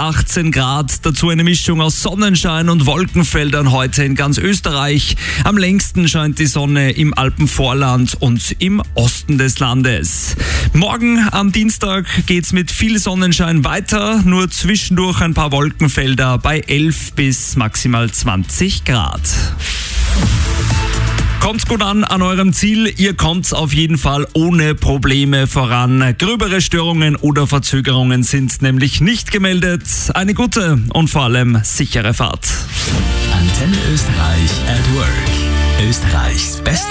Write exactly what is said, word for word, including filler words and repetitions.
achtzehn Grad. Dazu eine Mischung aus Sonnenschein und Wolkenfeldern heute in ganz Österreich. Am längsten scheint die Sonne im Alpenvorland und im Osten des Landes. Morgen am Dienstag geht's mit viel Sonnenschein weiter, nur zwischendurch ein paar Wolkenfelder bei elf bis maximal zwanzig Grad. Kommt gut an an eurem Ziel, ihr kommt auf jeden Fall ohne Probleme voran. Gröbere Störungen oder Verzögerungen sind nämlich nicht gemeldet. Eine gute und vor allem sichere Fahrt. Antenne Österreich at Work. Österreichs beste